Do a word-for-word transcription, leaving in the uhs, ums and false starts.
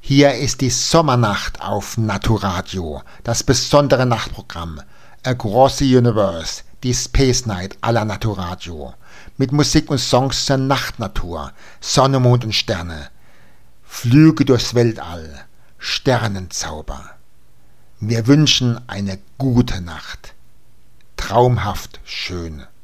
Hier ist die Sommernacht auf Naturadio, das besondere Nachtprogramm Across the Universe, die Space Night aller Naturadio, mit Musik und Songs zur Nachtnatur, Sonne, Mond und Sterne, Flüge durchs Weltall, Sternenzauber. Wir wünschen eine gute Nacht, traumhaft schön.